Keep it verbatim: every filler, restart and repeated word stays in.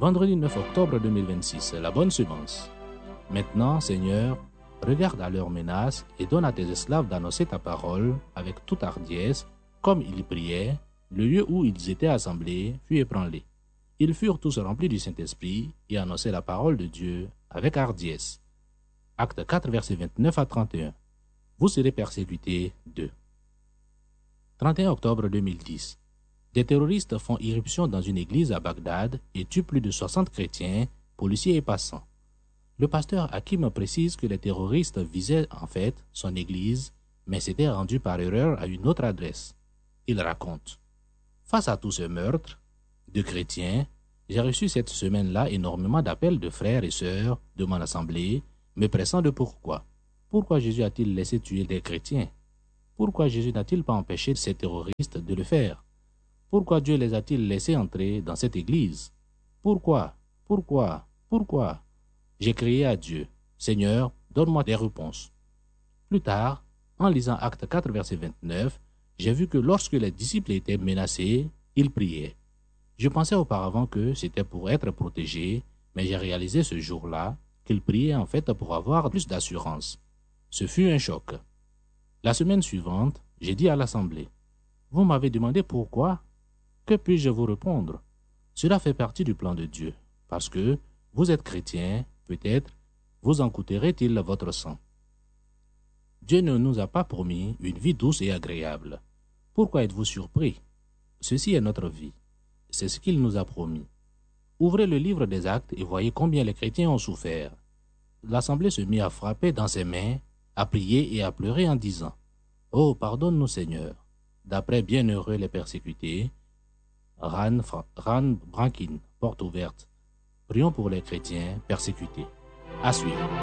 Vendredi neuf octobre deux mille vingt-six, la bonne semence. Maintenant, Seigneur, regarde à leurs menaces et donne à tes esclaves d'annoncer ta parole avec toute hardiesse, comme ils priaient. Le lieu où ils étaient assemblés fut ébranlé. Ils furent tous remplis du Saint-Esprit et annonçaient la parole de Dieu avec hardiesse. Acte quatre, versets vingt-neuf à trente et un. Vous serez persécutés. deux. trente et un octobre deux mille dix. Des terroristes font irruption dans une église à Bagdad et tuent plus de soixante chrétiens, policiers et passants. Le pasteur Hakim précise que les terroristes visaient en fait son église, mais s'étaient rendus par erreur à une autre adresse. Il raconte: face à tous ces meurtres de chrétiens, j'ai reçu cette semaine-là énormément d'appels de frères et sœurs de mon assemblée, me pressant de pourquoi. Pourquoi Jésus a-t-il laissé tuer des chrétiens? Pourquoi Jésus n'a-t-il pas empêché ces terroristes de le faire? Pourquoi Dieu les a-t-il laissés entrer dans cette église? Pourquoi? Pourquoi? Pourquoi? J'ai crié à Dieu: Seigneur, donne-moi des réponses. Plus tard, en lisant Acte quatre, verset vingt-neuf, j'ai vu que lorsque les disciples étaient menacés, ils priaient. Je pensais auparavant que c'était pour être protégés, mais j'ai réalisé ce jour-là qu'ils priaient en fait pour avoir plus d'assurance. Ce fut un choc. La semaine suivante, j'ai dit à l'assemblée: vous m'avez demandé pourquoi? Que puis-je vous répondre? Cela fait partie du plan de Dieu, parce que vous êtes chrétiens, peut-être vous en coûterait-il votre sang. Dieu ne nous a pas promis une vie douce et agréable. Pourquoi êtes-vous surpris? Ceci est notre vie. C'est ce qu'il nous a promis. Ouvrez le livre des Actes et voyez combien les chrétiens ont souffert. L'assemblée se mit à frapper dans ses mains, à prier et à pleurer en disant: oh, pardonne-nous, Seigneur. D'après Bienheureux les persécutés, Ran, Ran Brankin, porte ouverte. Prions pour les chrétiens persécutés. À suivre.